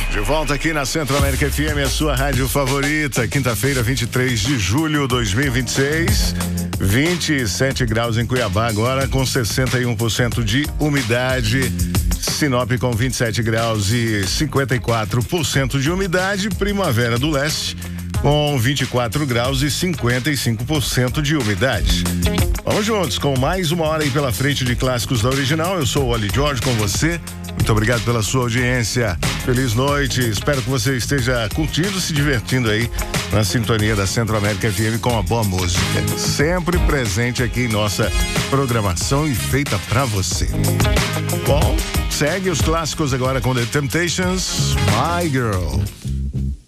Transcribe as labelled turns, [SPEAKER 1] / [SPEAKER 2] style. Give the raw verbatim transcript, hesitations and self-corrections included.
[SPEAKER 1] De volta aqui na Centro América F M, a sua rádio favorita. Quinta-feira, vinte e três de julho de dois mil e vinte e seis. vinte e sete graus em Cuiabá agora, com sessenta e um por cento de umidade. Sinop com vinte e sete graus e cinquenta e quatro por cento de umidade. Primavera do Leste com vinte e quatro graus e cinquenta e cinco por cento de umidade. Vamos juntos com mais uma hora aí pela frente de clássicos da Original. Eu sou o Oli George com você. Muito obrigado pela sua audiência. Feliz noite. Espero que você esteja curtindo, se divertindo aí na sintonia da Centro América F M com a boa música. Sempre presente aqui em nossa programação e feita pra você. Bom, segue os clássicos agora com The Temptations, My Girl.